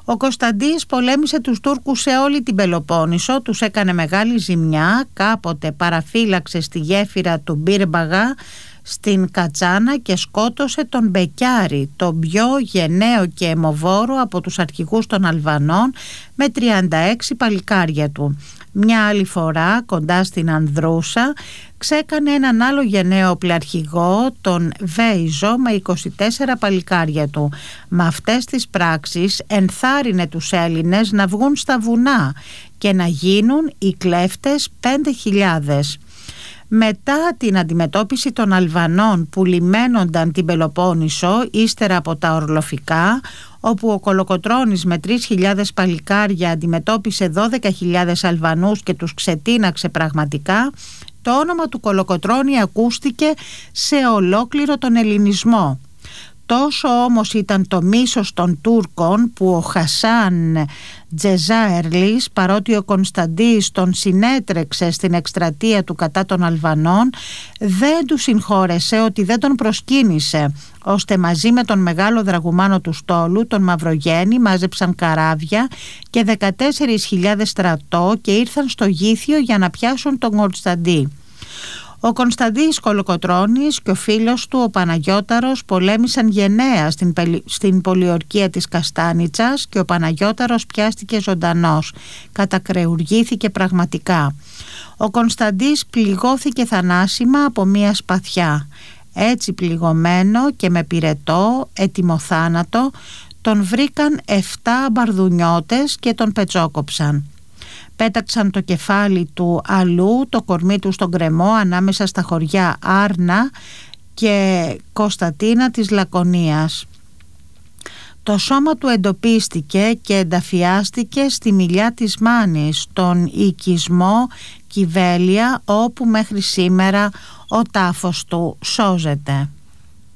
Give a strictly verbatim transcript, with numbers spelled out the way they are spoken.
Ο Κωνσταντής πολέμησε τους Τούρκους σε όλη την Πελοπόννησο, τους έκανε μεγάλη ζημιά, κάποτε παραφύλαξε στη γέφυρα του Μπίρμπαγα στην Κατσάνα και σκότωσε τον Μπεκιάρη, τον πιο γενναίο και αιμοβόρο από τους αρχηγούς των Αλβανών, με τριάντα έξι παλικάρια του. Μια άλλη φορά, κοντά στην Ανδρούσα, ξέκανε έναν άλλο γενναίο πλεαρχηγό, τον Βέιζο, με είκοσι τέσσερα παλικάρια του. Με αυτές τις πράξεις ενθάρρυνε τους Έλληνες να βγουν στα βουνά και να γίνουν οι κλέφτες πέντε χιλιάδες. Μετά την αντιμετώπιση των Αλβανών που λιμένονταν την Πελοπόννησο ύστερα από τα ορλοφικά, όπου ο Κολοκοτρώνης με τρεις χιλιάδες παλικάρια αντιμετώπισε δώδεκα χιλιάδες Αλβανούς και τους ξετίναξε πραγματικά, το όνομα του Κολοκοτρώνη ακούστηκε σε ολόκληρο τον ελληνισμό. Τόσο όμως ήταν το μίσος των Τούρκων που ο Χασάν Τζεζάερλης, παρότι ο Κωνσταντής τον συνέτρεξε στην εκστρατεία του κατά των Αλβανών, δεν του συγχώρεσε ότι δεν τον προσκύνησε, ώστε μαζί με τον μεγάλο δραγουμάνο του στόλου, τον Μαυρογέννη, μάζεψαν καράβια και δεκατέσσερις χιλιάδες στρατό και ήρθαν στο Γήθιο για να πιάσουν τον Κωνσταντή. Ο Κωνσταντής Κολοκοτρώνης και ο φίλος του ο Παναγιώταρος πολέμησαν γενναία στην, στην πολιορκία της Καστάνιτσας και ο Παναγιώταρος πιάστηκε ζωντανός, κατακρεουργήθηκε πραγματικά. Ο Κωνσταντής πληγώθηκε θανάσιμα από μία σπαθιά. Έτσι πληγωμένο και με πυρετό, έτοιμο θάνατο, τον βρήκαν εφτά μπαρδουνιώτες και τον πετσόκοψαν. Πέταξαν το κεφάλι του αλλού, το κορμί του στον γκρεμό ανάμεσα στα χωριά Άρνα και Κωνσταντίνα της Λακωνίας. Το σώμα του εντοπίστηκε και ενταφιάστηκε στη Μιλιά της Μάνης, στον οικισμό Κιβέλια, όπου μέχρι σήμερα ο τάφος του σώζεται.